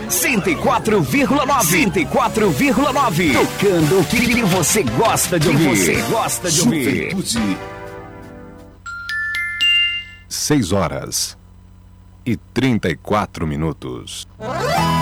104,9. 104,9. Tocando o que você gosta de ouvir. Você gosta de ouvir. Juventude. 6 horas e 34 minutos.